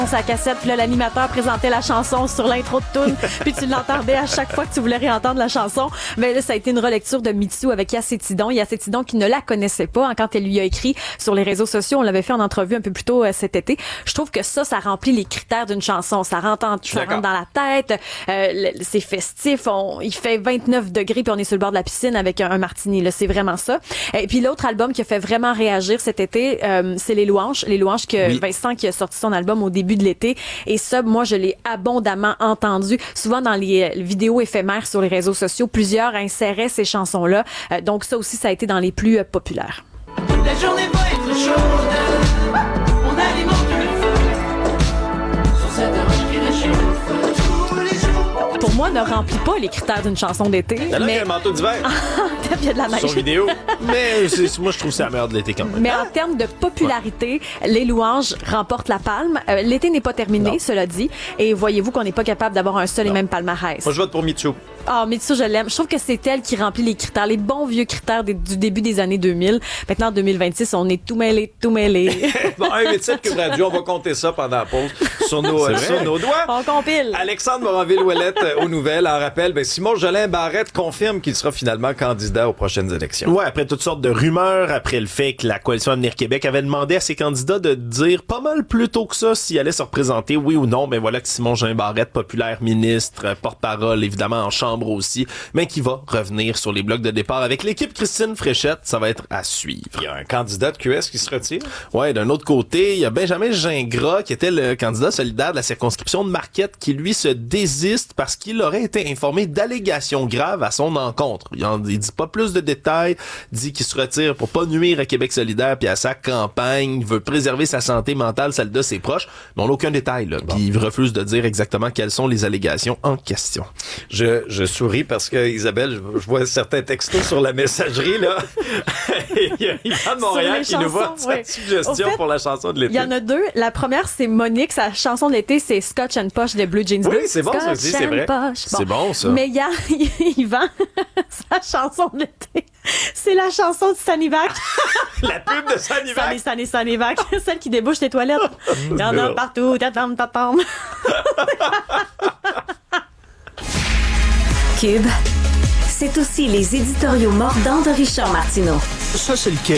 sa cassette, puis là, l'animateur présentait la chanson sur l'intro de tune, puis tu l'entendais à chaque fois que tu voulais réentendre la chanson. Mais là, ça a été une relecture de Mitsou avec Yacetidon. Yacetidon qui ne la connaissait pas quand elle lui a écrit sur les réseaux sociaux. On l'avait fait en entrevue un peu plus tôt cet été. Je trouve que ça remplit les critères d'une chanson. Ça rentre dans la tête. C'est festif. Il fait 29 degrés puis on est sur le bord de la piscine avec un martini. Là, c'est vraiment ça. Et puis l'autre album qui a fait vraiment réagir cet été, c'est Les Louanges. Les Louanges que Vincent qui a sorti son album au début de l'été. Et ça, moi, je l'ai abondamment entendu. Souvent dans les vidéos éphémères sur les réseaux sociaux, plusieurs inséraient ces chansons-là. Donc ça aussi, ça a été dans les plus populaires. La journée va être chaude, on alimente le feu, sur cette roche qui réchauffe tous les jours. Pour moi, ne remplit pas les critères d'une chanson d'été. Là, il y a un manteau d'hiver. Il y a de la neige. Sur vidéo. Mais moi, je trouve que c'est la meilleure de l'été quand même. Mais en termes de popularité, Les Louanges remportent la palme. L'été n'est pas terminé, cela dit. Et voyez-vous qu'on n'est pas capable d'avoir un seul et même palmarès. Moi, je vote pour Mitsou. Ah, Mitsou, je l'aime. Je trouve que c'est elle qui remplit les critères, les bons vieux critères du début des années 2000. Maintenant, en 2026, on est tout mêlé. Bon, un métier de Cube Radio, on va compter ça pendant la pause sur nos doigts. On compile. Alexandre Moranville-Ouellette aux nouvelles. En rappel, Simon Jolin Barrette confirme qu'il sera finalement candidat aux prochaines élections. Ouais, après toutes sortes de rumeurs, après le fait que la Coalition Avenir Québec avait demandé à ses candidats de dire pas mal plus tôt que ça s'il allait se représenter, oui ou non. Voilà que Simon Jolin Barrette, populaire ministre, porte-parole, évidemment en chambre aussi, mais qui va revenir sur les blocs de départ avec l'équipe Christine Fréchette. Ça va être à suivre. Il y a un candidat de QS qui se retire. Ouais, d'un autre côté, il y a Benjamin Gingras qui était le candidat solidaire de la circonscription de Marquette qui, lui, se désiste parce qu'il aurait été informé d'allégations graves à son encontre. Il dit pas plus de détails, dit qu'il se retire pour pas nuire à Québec solidaire puis à sa campagne, il veut préserver sa santé mentale, celle de ses proches, mais on n'a aucun détail, là. Puis il refuse de dire exactement quelles sont les allégations en question. Je souris parce que Isabelle, je vois certains textos sur la messagerie, là. Il y a Yvan de Montréal qui nous voit sa suggestion pour la chanson de l'été. Il y en a deux. La première, c'est Monique. Sa chanson de l'été, c'est Scotch and Posh de Blue Jeans Blue. Oui, c'est bon, ça aussi, c'est vrai. Bon. C'est bon, ça. Mais il y a Yvan, sa chanson de l'été, c'est la chanson de Sanivac. La pub de Sanivac. Sanivac, celle qui débouche les toilettes. Il y en a partout, tatam. Cube, c'est aussi les éditoriaux mordants de Richard Martineau. Ça, c'est lequel?